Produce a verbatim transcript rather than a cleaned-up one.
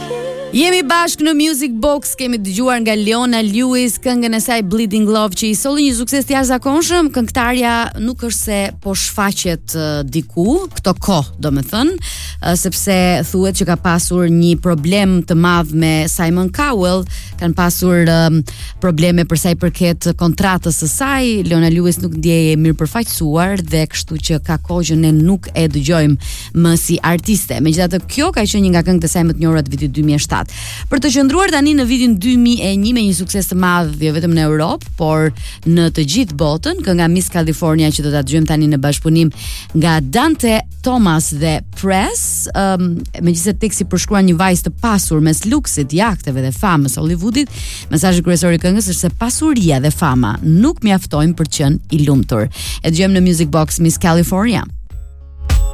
Jemi bashkë në Music Box, kemi dëgjuar nga Leona Lewis këngën e saj Bleeding Love, që i solli një sukses të jashtëzakonshëm. Këngëtarja nuk është se po shfaqet uh, diku këto kohë, domethënë, uh, sepse thuhet që ka pasur një problem të madh me Simon Cowell, kanë pasur um, probleme për sa i përket kontratës së saj. Leona Lewis nuk ndjehej mirë përfaqësuar dhe kështu që ka kohë që ne nuk e dëgjojmë më si artiste. Megjithatë, kjo ka qenë një nga këngët e saj më të njohura të vitit dy mijë e shtatë. Për të qëndruar tani në vitin dy mijë e një me një sukses të madh jo vetëm në Europë, por në të gjithë botën, kënga Miss California që do ta dëgjojmë tani në bashkëpunim nga Dante Thomas dhe Press. Um, Megjithëse teksti përshkruan një vajzë të pasur mes luksit, jahteve dhe famës Hollywoodit, mesazhi kryesor i këngës është se pasuria dhe fama nuk mjaftojnë për të qenë i lumtur. E dëgjojmë në Music Box Miss California.